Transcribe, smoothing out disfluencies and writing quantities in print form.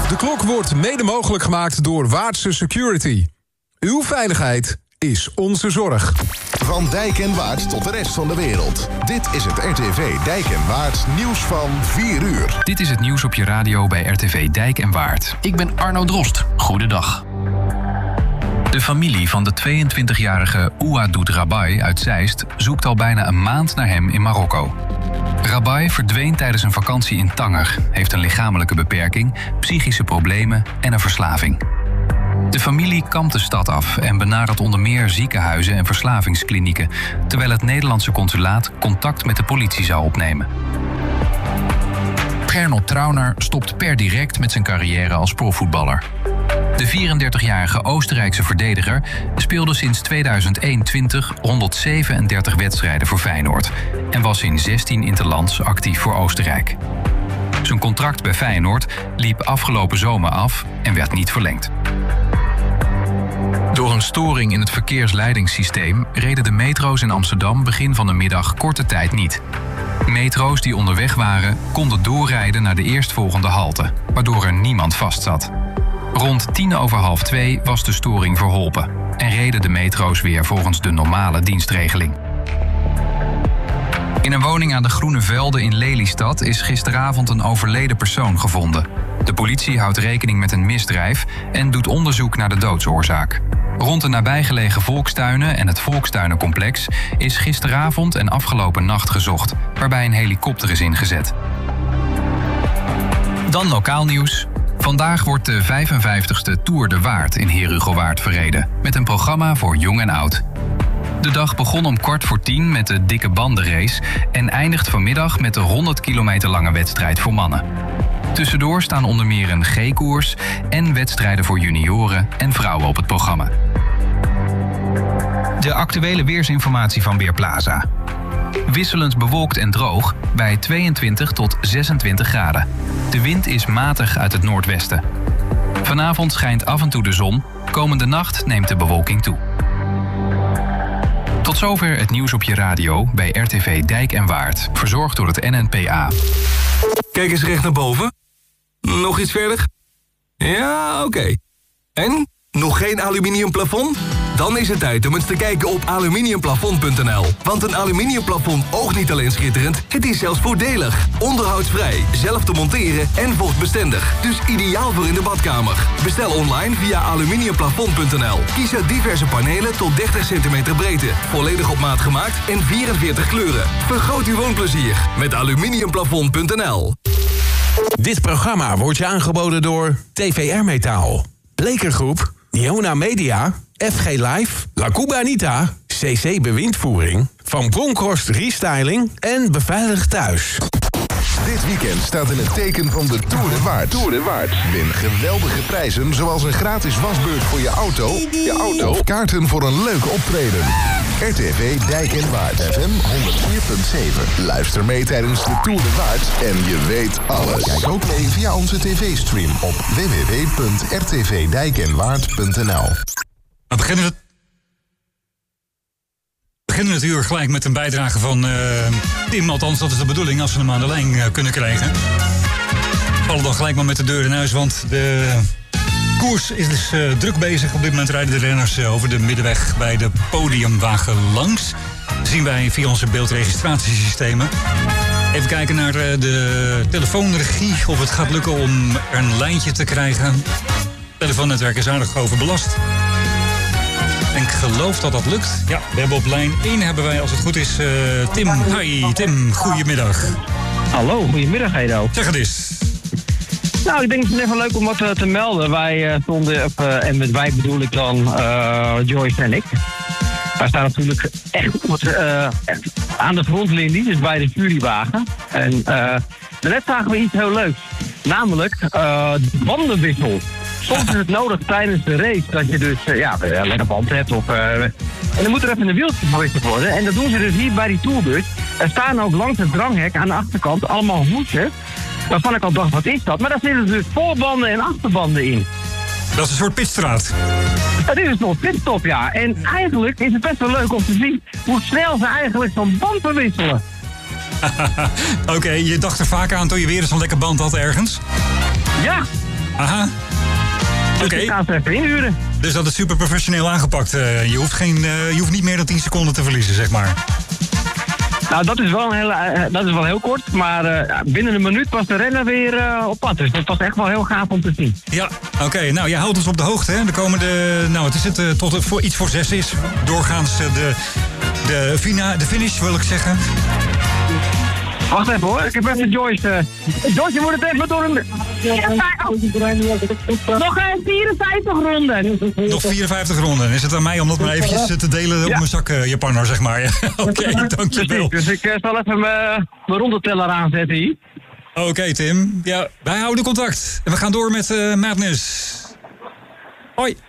De klok wordt mede mogelijk gemaakt door Waardse Security. Uw veiligheid is onze zorg. Van Dijk en Waard tot de rest van de wereld. Dit is het RTV Dijk en Waard nieuws van 4 uur. Dit is het nieuws op je radio bij RTV Dijk en Waard. Ik ben Arno Drost. Goedendag. De familie van de 22-jarige Ouadoud Rabai uit Zeist zoekt al bijna een maand naar hem in Marokko. Rabai verdween tijdens een vakantie in Tanger, heeft een lichamelijke beperking, psychische problemen en een verslaving. De familie kampt de stad af en benadert onder meer ziekenhuizen en verslavingsklinieken, terwijl het Nederlandse consulaat contact met de politie zou opnemen. Gernot Trauner stopt per direct met zijn carrière als profvoetballer. De 34-jarige Oostenrijkse verdediger speelde sinds 2021 137 wedstrijden voor Feyenoord en was in 16 interlands actief voor Oostenrijk. Zijn contract bij Feyenoord liep afgelopen zomer af en werd niet verlengd. Door een storing in het verkeersleidingssysteem reden de metro's in Amsterdam begin van de middag korte tijd niet. Metro's die onderweg waren konden doorrijden naar de eerstvolgende halte, waardoor er niemand vastzat. Rond 2:10 was de storing verholpen en reden de metro's weer volgens de normale dienstregeling. In een woning aan de Groene Velden in Lelystad is gisteravond een overleden persoon gevonden. De politie houdt rekening met een misdrijf en doet onderzoek naar de doodsoorzaak. Rond de nabijgelegen volkstuinen en het volkstuinencomplex is gisteravond en afgelopen nacht gezocht, waarbij een helikopter is ingezet. Dan lokaal nieuws. Vandaag wordt de 55ste Tour de Waard in Herugelwaard verreden, met een programma voor jong en oud. De dag begon om 9:15 met de dikke bandenrace en eindigt vanmiddag met de 100 kilometer lange wedstrijd voor mannen. Tussendoor staan onder meer een G-koers en wedstrijden voor junioren en vrouwen op het programma. De actuele weersinformatie van Weerplaza. Wisselend bewolkt en droog bij 22 tot 26 graden. De wind is matig uit het noordwesten. Vanavond schijnt af en toe de zon. Komende nacht neemt de bewolking toe. Tot zover het nieuws op je radio bij RTV Dijk en Waard. Verzorgd door het NNPA. Kijk eens recht naar boven. Nog iets verder? Ja, oké. En? Nog geen aluminium plafond? Dan is het tijd om eens te kijken op aluminiumplafond.nl. Want een aluminiumplafond oogt niet alleen schitterend, het is zelfs voordelig. Onderhoudsvrij, zelf te monteren en vochtbestendig. Dus ideaal voor in de badkamer. Bestel online via aluminiumplafond.nl. Kies uit diverse panelen tot 30 cm breedte. Volledig op maat gemaakt en 44 kleuren. Vergroot uw woonplezier met aluminiumplafond.nl. Dit programma wordt je aangeboden door TVR Metaal, Blekergroep, Iona Media, FG Live, La Cubanita, CC Bewindvoering, Van Bronckhorst Restyling en Beveiligd Thuis. Dit weekend staat in het teken van de Tour de Waard. Win geweldige prijzen zoals een gratis wasbeurt voor je auto. Of kaarten voor een leuk optreden. RTV Dijk en Waard FM 104.7. Luister mee tijdens de Tour de Waard en je weet alles. Kijk ook mee via onze tv-stream op www.rtvdijkenwaard.nl. We beginnen het uur gelijk met een bijdrage van Tim. Althans, dat is de bedoeling als we hem aan de lijn kunnen krijgen. We vallen dan gelijk maar met de deur in huis, want de koers is dus druk bezig. Op dit moment rijden de renners over de middenweg bij de podiumwagen langs. Dat zien wij via onze beeldregistratiesystemen. Even kijken naar de telefoonregie, of het gaat lukken om er een lijntje te krijgen. Het telefoonnetwerk is aardig overbelast. En ik geloof dat dat lukt. Ja, we hebben op lijn 1 hebben wij, als het goed is, Tim. Hi, Tim. Goedemiddag. Hallo, goedemiddag Edo. Zeg het eens. Nou, ik denk het is even leuk om wat te melden. Wij stonden op, en met wij bedoel ik dan Joyce en ik. Wij staan natuurlijk echt aan de frontlinie, dus bij de jurywagen. En daarnet zagen we iets heel leuks. Namelijk de bandenwissel. Soms is het nodig tijdens de race dat je dus een lekker band hebt. En dan moet er even een wieltje gewisseld worden. En dat doen ze dus hier bij die tourbus. Er staan ook langs het dranghek aan de achterkant allemaal hoesjes. Waarvan ik al dacht, wat is dat? Maar daar zitten dus voorbanden en achterbanden in. Dat is een soort pitstraat. Het is een soort pitstop, ja. En eigenlijk is het best wel leuk om te zien hoe snel ze eigenlijk zo'n band verwisselen. Oké, je dacht er vaak aan toen je weer eens een lekker band had ergens? Ja. Aha. Dus ik ga ze even inhuren. Dus dat is super professioneel aangepakt. Je hoeft niet meer dan 10 seconden te verliezen, zeg maar. Nou, dat is wel heel kort. Maar binnen een minuut was de renner weer op pad. Dus dat was echt wel heel gaaf om te zien. Ja, oké. Nou, jij houdt ons op de hoogte, hè? De komende... Nou, het is het tot voor iets voor 6 is. Doorgaans de finish, wil ik zeggen. Wacht even hoor, ik heb even Joyce. Joyce, je moet het even door een... Nog 54 ronden. Nog 54 ronden. Is het aan mij om dat maar eventjes te delen op mijn zak, Japanner, zeg maar. Oké, dankjewel. Dus ik zal even mijn rondeteller aanzetten hier. Oké, Tim. Ja, wij houden contact. En we gaan door met Madness. Hoi.